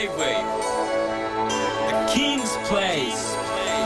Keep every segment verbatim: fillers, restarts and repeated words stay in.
J-Wave The King's Place。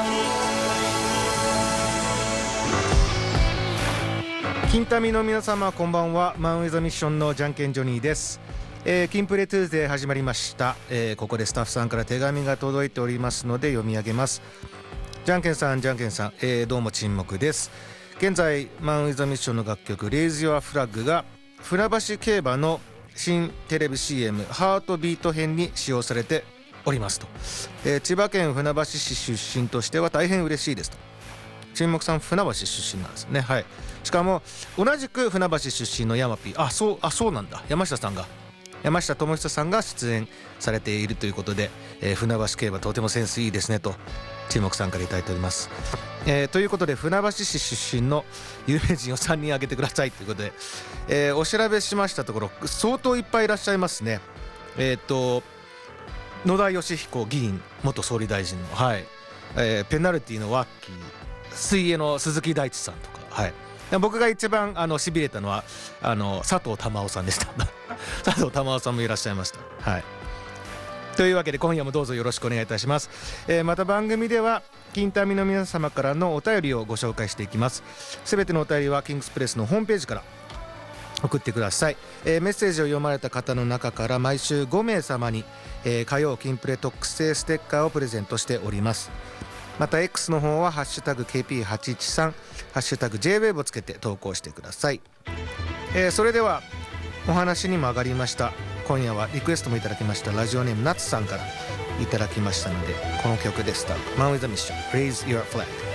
金民の皆様こんばんは。マン・ウィザ・ミッションのじゃんけんジョニーです。えー、キンプレトゥーズデー始まりました、えー、ここでスタッフさんから手紙が届いておりますので読み上げます。じゃんけんさんじゃんけんさん、えー、どうも沈黙です。現在マン・ウィザ・ミッションの楽曲 Raise Your Flag が船橋競馬の新テレビ シーエム ハートビート編に使用されておりますと、えー、千葉県船橋市出身としては大変嬉しいですと。沈黙さん船橋出身なんですね。はい。しかも同じく船橋出身の山 P、 あそうあそうなんだ、山下さんが山下智久さんが出演されているということで、えー、船橋競馬とてもセンスいいですねと沈黙さんからいただいております。えー、ということで船橋市出身の有名人をさんにん挙げてくださいということで、えー、お調べしましたところ相当いっぱいいらっしゃいますね。えっ、ー、と野田佳彦議員元総理大臣の、はい、えー、ペナルティのワッキー、水泳の鈴木大地さんとか、はい、僕が一番あのしびれたのはあの佐藤珠緒さんでした佐藤珠緒さんもいらっしゃいました。はい。というわけで今夜もどうぞよろしくお願いいたします。えー、また番組では金民の皆様からのお便りをご紹介していきます。すべてのお便りはキングスプレスのホームページから送ってください。えー、メッセージを読まれた方の中から毎週ごめい様に、えー、火曜キンプレ特製ステッカーをプレゼントしております。また X の方はハッシュタグ ケーピーはちいちさん ハッシュタグ ジェイウェーブ をつけて投稿してください。えー、それではお話にも上がりました今夜はリクエストもいただきましたラジオネームナツさんからいただきましたのでこの曲でスタート。マン・ウィザ・ミッション Raise Your Flag。